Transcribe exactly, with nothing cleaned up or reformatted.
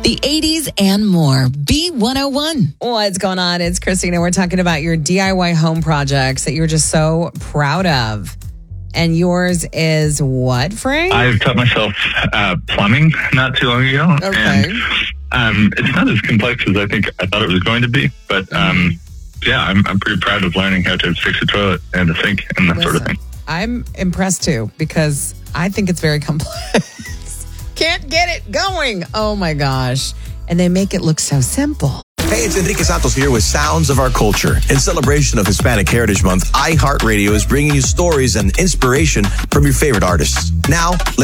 the eighties, and more. B one oh one. What's going on? It's Christina. We're talking about your D I Y home projects that you're just so proud of. And yours is what, Frank? I taught myself uh, plumbing not too long ago. Okay. And um, it's not as complex as I think I thought it was going to be. But um, yeah, I'm, I'm pretty proud of learning how to fix a toilet and a sink and that Listen, sort of thing. I'm impressed too because I think it's very complex. Can't get it going. Oh my gosh. And they make it look so simple. Hey, it's Enrique Santos here with Sounds of Our Culture. In celebration of Hispanic Heritage Month, iHeartRadio is bringing you stories and inspiration from your favorite artists. Now, let's